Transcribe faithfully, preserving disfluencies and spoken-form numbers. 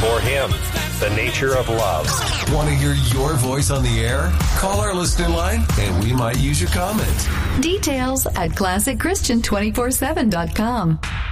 For him, the nature of love. Want to hear your voice on the air? Call our listener line and we might use your comment. Details at classic christian two four seven dot com.